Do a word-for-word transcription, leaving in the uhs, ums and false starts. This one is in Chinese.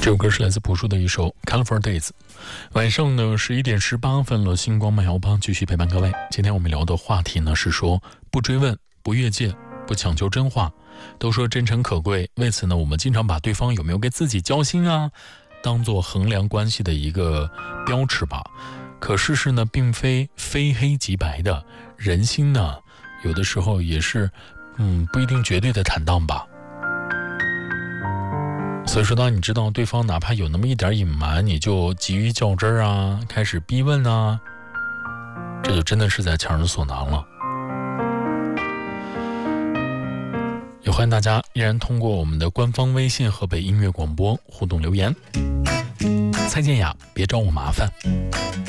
这首歌是来自朴树的一首《Colorful Days》。晚上呢十一点十八分了，星光慢摇吧继续陪伴各位。今天我们聊的话题呢是说不追问、不越界、不强求真话。都说真诚可贵，为此呢我们经常把对方有没有给自己交心啊当做衡量关系的一个标尺吧。可事实呢并非非黑即白的，人心呢有的时候也是嗯不一定绝对的坦荡吧。所以说当你知道对方哪怕有那么一点隐瞒，你就急于较真啊，开始逼问啊，这就真的是在强人所难了。也欢迎大家依然通过我们的官方微信河北音乐广播互动留言。蔡健雅，别找我麻烦。